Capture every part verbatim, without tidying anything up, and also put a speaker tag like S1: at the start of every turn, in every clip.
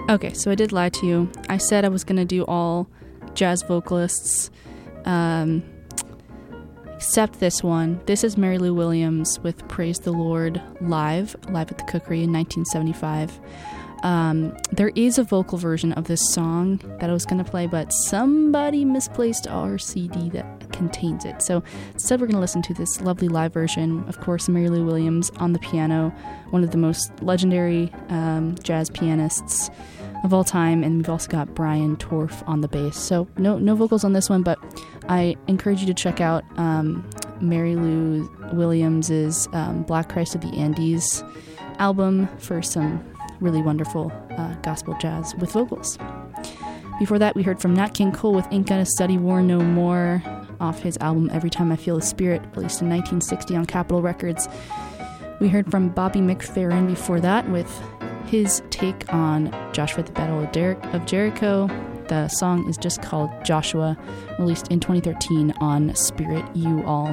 S1: Okay, so I did lie to you. I said I was going to do all jazz vocalists, um, except this one. This is Mary Lou Williams with Praise the Lord live, live at the Cookery in nineteen seventy-five. Um, there is a vocal version of this song that I was going to play, but somebody misplaced our C D that contains it. So instead we're going to listen to this lovely live version. Of course, Mary Lou Williams on the piano, one of the most legendary um, jazz pianists of all time, and we've also got Brian Torf on the bass. So no no vocals on this one, but I encourage you to check out um, Mary Lou Williams's um, Black Christ of the Andes album for some really wonderful uh, gospel jazz with vocals. Before that, we heard from Nat King Cole with Ain't Gonna Study War No More off his album Every Time I Feel the Spirit, released in nineteen sixty on Capitol Records. We heard from Bobby McFerrin before that with his take on Joshua at the Battle of, Der- of Jericho. The song is just called Joshua, released in twenty thirteen on Spirit You All.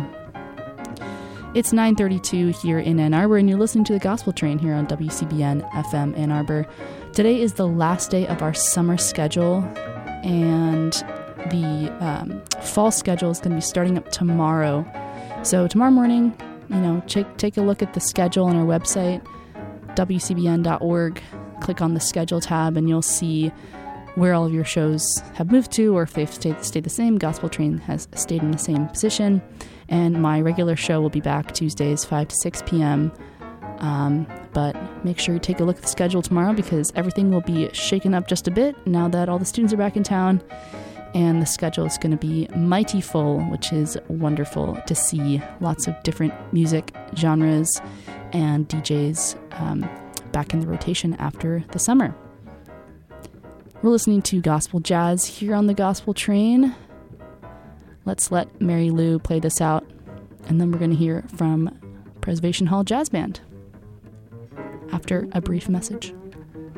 S1: It's nine thirty-two here in Ann Arbor, and you're listening to The Gospel Train here on W C B N F M Ann Arbor. Today is the last day of our summer schedule, and the um, fall schedule is going to be starting up tomorrow. So tomorrow morning, you know, take, take a look at the schedule on our website, W C B N dot org. Click on the schedule tab, and you'll see where all of your shows have moved to, or if they've stayed, stayed the same. Gospel Train has stayed in the same position. And my regular show will be back Tuesdays, five to six p.m. Um, but make sure you take a look at the schedule tomorrow, because everything will be shaken up just a bit now that all the students are back in town. And the schedule is going to be mighty full, which is wonderful to see. Lots of different music genres and D Js um, back in the rotation after the summer. We're listening to gospel jazz here on the Gospel Train. Let's let Mary Lou play this out, and then we're going to hear from Preservation Hall Jazz Band after a brief message.